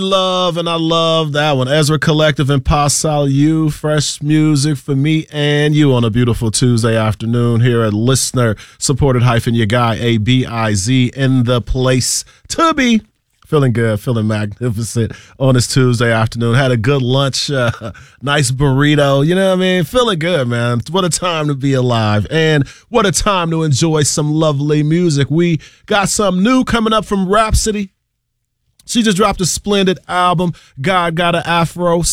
Love, and I love that one. Ezra Collective and Pas You, fresh music for me and you on a beautiful Tuesday afternoon here at Listener Supported Your Guy, ABIZ, in the place to be. Feeling good, feeling magnificent on this Tuesday afternoon. Had a good lunch, nice burrito. You know what I mean? Feeling good, man. What a time to be alive. And what a time to enjoy some lovely music. We got some new coming up from Rhapsody. She just dropped a splendid album, God Got an Afro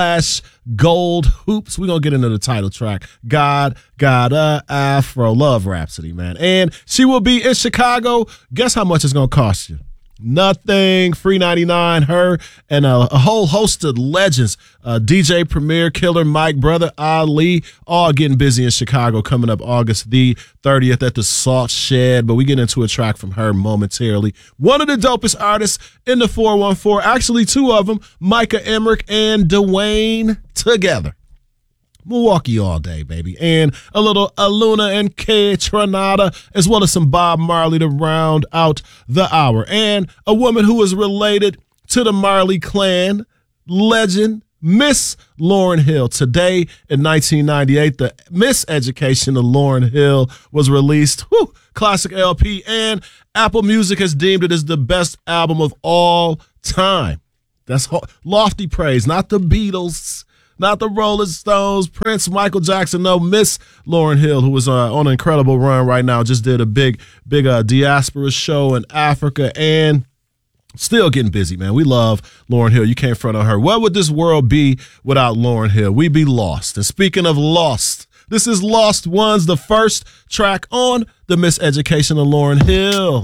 / Gold Hoops. We're going to get into the title track, God Got a Afro. Love Rhapsody, man. And she will be in Chicago. Guess how much it's going to cost you? Nothing. Free 99. Her and a whole host of legends, DJ Premier, Killer Mike, Brother Ali, all getting busy in Chicago coming up August the 30th at the Salt Shed. But we get into a track from her momentarily. One of the dopest artists in the 414, actually two of them, Micah Emmerich and Dwayne together. Milwaukee all day, baby. And a little Aluna and K Tronada, as well as some Bob Marley to round out the hour. And a woman who is related to the Marley clan, legend, Miss Lauryn Hill. Today in 1998, the Miss Education of Lauryn Hill was released. Whew, classic LP, and Apple Music has deemed it as the best album of all time. That's lofty praise, not the Beatles, not the Rolling Stones, Prince, Michael Jackson. No, Miss Lauryn Hill, who is on an incredible run right now, just did a big diaspora show in Africa and still getting busy, man. We love Lauryn Hill. You can't front on her. What would this world be without Lauryn Hill? We'd be lost. And speaking of lost, this is Lost Ones, the first track on the Miss Education of Lauryn Hill.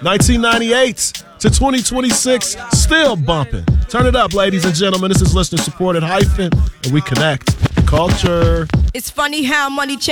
1998 to 2026, still bumping. Turn it up, ladies and gentlemen. This is Listener Supported Hyphen, and we connect culture. It's funny how money changes.